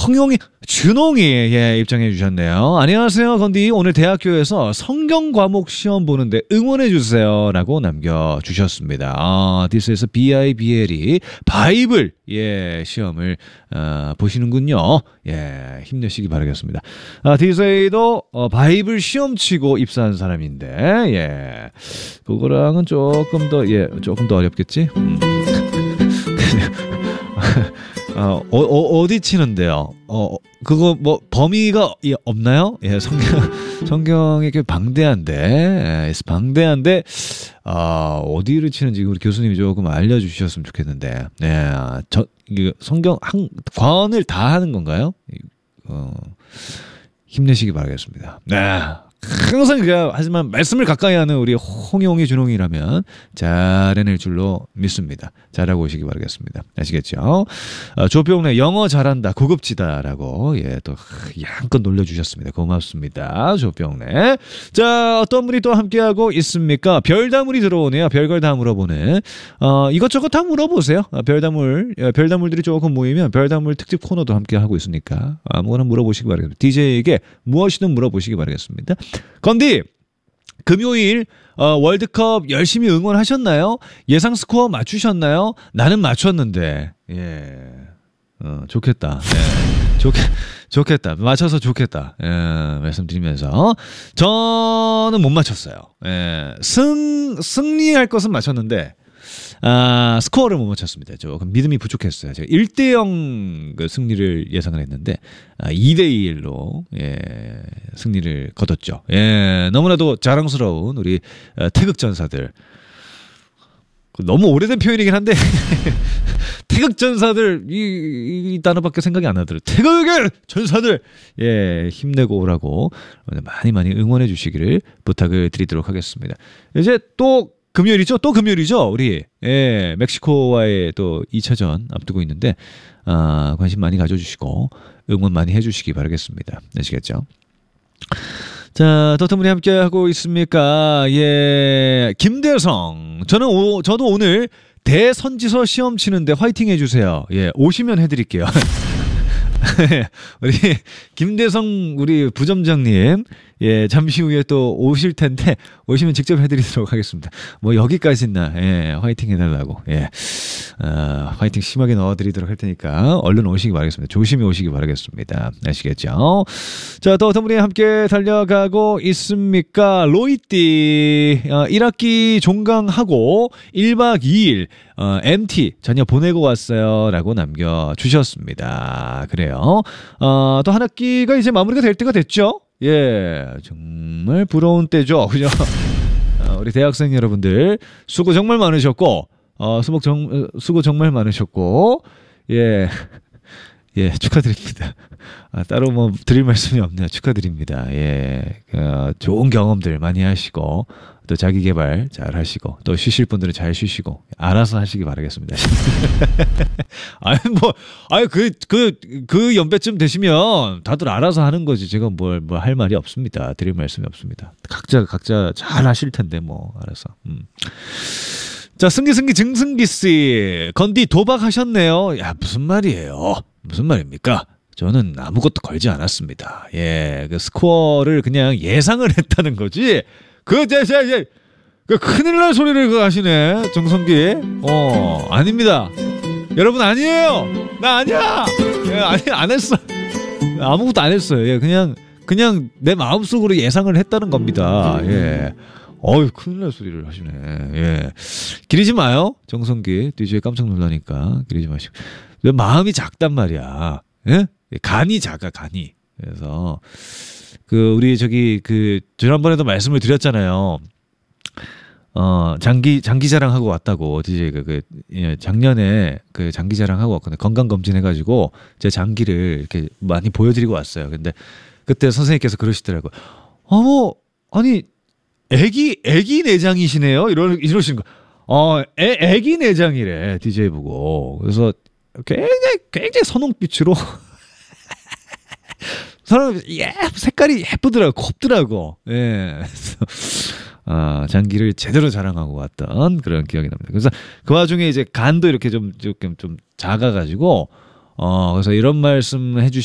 준홍이, 예, 입장해 주셨네요. 안녕하세요, 건디. 오늘 대학교에서 성경 과목 시험 보는데 응원해주세요. 라고 남겨주셨습니다. This is BIBL이 바이블, 예, 시험을, 보시는군요. 예, 힘내시기 바라겠습니다. DJ도, 바이블 시험 치고 입사한 사람인데, 예, 그거랑은 조금 더 어렵겠지? 어디 치는데요? 그거 뭐 범위가 없나요? 예, 성경이 꽤 방대한데, 어디를 치는지 우리 교수님이 조금 알려주셨으면 좋겠는데, 예, 성경 한 권을 다 하는 건가요? 힘내시기 바라겠습니다. 네. 항상 하지만 말씀을 가까이 하는 우리 홍용이 준홍이라면 잘해낼 줄로 믿습니다. 잘하고 오시기 바라겠습니다. 아시겠죠? 조병래 영어 잘한다 고급지다라고 또 양껏 놀려주셨습니다. 고맙습니다. 조병래. 자, 어떤 분이 또 함께하고 있습니까? 별다물이 들어오네요. 별걸 다 물어보네. 이것저것 다 물어보세요. 별다물들이 조금 모이면 별다물 특집 코너도 함께하고 있으니까 아무거나 물어보시기 바라겠습니다. DJ에게 무엇이든 물어보시기 바라겠습니다. 건디, 금요일 월드컵 열심히 응원하셨나요? 예상 스코어 맞추셨나요? 나는 맞췄는데, 예, 좋겠다. 예, 좋겠다. 맞춰서 좋겠다. 예, 말씀드리면서 저는 못 맞췄어요. 예, 승리할 것은 맞췄는데. 스코어를 못 맞췄습니다. 조금 믿음이 부족했어요. 제가 1대0 그 승리를 예상을 했는데 2대1로 승리를 거뒀죠. 예, 너무나도 자랑스러운 우리 태극전사들. 너무 오래된 표현이긴 한데 태극전사들 이 단어밖에 생각이 안 나더라고요. 태극의 전사들, 예, 힘내고 오라고 많이 응원해 주시기를 부탁을 드리도록 하겠습니다. 이제 또 금요일이죠? 우리, 예, 멕시코와의 또 2차전 앞두고 있는데, 관심 많이 가져주시고, 응원 많이 해주시기 바라겠습니다. 아시겠죠? 자, 또 어떤 분이 함께하고 있습니까? 예, 김대성. 저도 오늘 대선지서 시험 치는데 화이팅 해주세요. 예, 오시면 해드릴게요. 우리 김대성 우리 부점장님, 예, 잠시 후에 또 오실 텐데 오시면 직접 해드리도록 하겠습니다. 뭐 여기까지나, 예, 화이팅 해달라고, 예, 화이팅 심하게 넣어드리도록 할 테니까 얼른 오시기 바라겠습니다. 조심히 오시기 바라겠습니다. 아시겠죠? 자, 또 어떤 분이 함께 달려가고 있습니까? 로이띠, 1학기 종강하고 1박 2일 MT 전혀 보내고 왔어요 라고 남겨주셨습니다. 그래요. 또 한 학기가 이제 마무리가 될 때가 됐죠? 예, 정말 부러운 때죠. 그죠? 우리 대학생 여러분들 수고 정말 많으셨고, 수고 정말 많으셨고, 예, 예, 축하드립니다. 따로 뭐 드릴 말씀이 없네요. 축하드립니다. 예, 좋은 경험들 많이 하시고, 또 자기 개발 잘 하시고, 또 쉬실 분들은 잘 쉬시고, 알아서 하시기 바라겠습니다. 그 연배쯤 되시면 다들 알아서 하는 거지. 제가 뭘 할 말이 없습니다. 드릴 말씀이 없습니다. 각자 잘 하실 텐데, 뭐, 알아서. 자, 승기 증승기씨. 건디 도박하셨네요. 야, 무슨 말이에요? 무슨 말입니까? 저는 아무것도 걸지 않았습니다. 예, 그 스코어를 그냥 예상을 했다는 거지. 그 큰일 날 소리를 하시네, 정성기. 아닙니다. 여러분, 아니에요. 나 아니야. 예, 안 했어. 아무것도 안 했어요. 예, 그냥 내 마음속으로 예상을 했다는 겁니다. 예. 큰일 날 소리를 하시네. 예. 기리지 마요, 정성기. DJ 깜짝 놀라니까 기리지 마시고. 내 마음이 작단 말이야. 예? 간이 작아, 간이. 그래서 우리 지난번에도 말씀을 드렸잖아요. 장기 자랑하고 왔다고. DJ가 예, 작년에 장기 자랑하고 왔거든요. 건강검진 해가지고 제 장기를 이렇게 많이 보여드리고 왔어요. 근데 그때 선생님께서 그러시더라고요. 아니, 애기 내장이시네요? 이러시는 거. 애기 내장이래, DJ 보고. 그래서 굉장히 선홍빛으로. 색깔이 예쁘더라고, 곱더라고. 예. 장기를 제대로 자랑하고 왔던 그런 기억이 납니다. 그래서 그 와중에 이제 간도 이렇게 조금 작아가지고, 그래서 이런 말씀 해주시